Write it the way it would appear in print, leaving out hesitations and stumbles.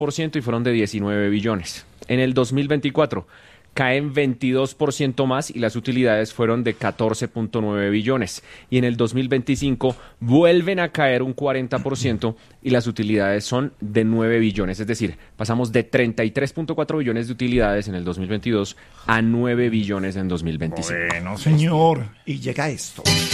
y fueron de 19 billones. En el 2024 caen 22% más y las utilidades fueron de 14.9 billones. Y en el 2025 vuelven a caer un 40% y las utilidades son de 9 billones. Es decir, pasamos de 33.4 billones de utilidades en el 2022 a 9 billones en 2025. Bueno, señor. Y llega esto.